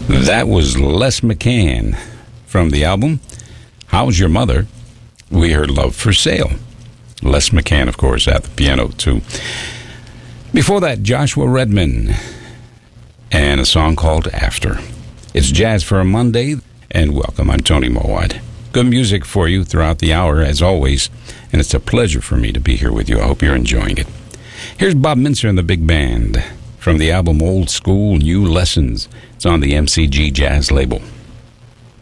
That was Les McCann from the album How's Your Mother? We heard Love for Sale. Les McCann, of course, at the piano, too. Before that, Joshua Redman and a song called After. It's Jazz for a Monday, and welcome. I'm Tony Mowat. Good music for you throughout the hour, as always, and it's a pleasure for me to be here with you. I hope you're enjoying it. Here's Bob Mintzer and the Big Band from the album Old School, New Lessons. It's on the MCG Jazz label.